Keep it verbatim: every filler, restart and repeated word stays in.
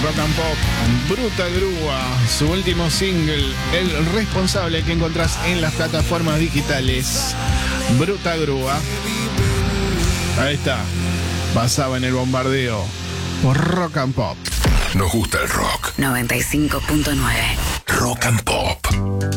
Rock and Pop, Bruta Grúa, su último single, El Responsable, que encontrás en las plataformas digitales. Bruta Grúa. Ahí está. Pasaba en el bombardeo por Rock and Pop. Nos gusta el rock. noventa y cinco punto nueve Rock and Pop.